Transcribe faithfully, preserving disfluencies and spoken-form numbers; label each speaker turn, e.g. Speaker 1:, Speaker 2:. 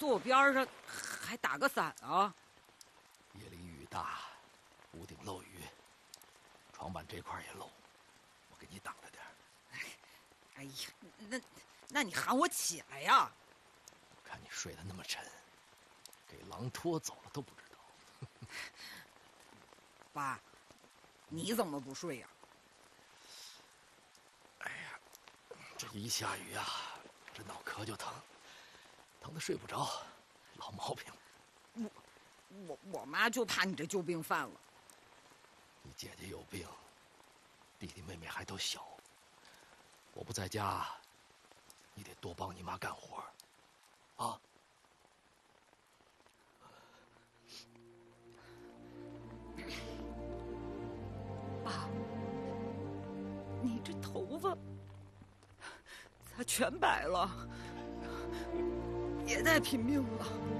Speaker 1: 诉我边上还打个伞啊？
Speaker 2: 夜里雨大，屋顶漏雨，床板这块也漏，我给你挡着点。
Speaker 1: 哎呀，那那你喊我起来呀！
Speaker 2: 看你睡得那么沉，给狼拖走了都不知道。
Speaker 1: 爸，你怎么不睡呀？
Speaker 2: 哎呀，这一下雨啊，这脑壳就疼，疼得睡不着，老毛病。
Speaker 1: 我我我妈就怕你这旧病犯了。
Speaker 2: 你姐姐有病，弟弟妹妹还都小，我不在家，你得多帮你妈干活，啊。
Speaker 1: 爸，你这头发咋全白了？别再拼命了。